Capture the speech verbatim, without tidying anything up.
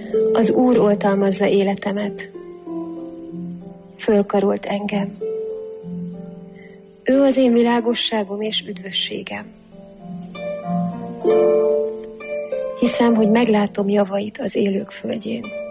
Az Úr oltalmazza életemet, fölkarolt engem. Ő az én világosságom és üdvösségem. Hiszem, hogy meglátom javait az élők földjén.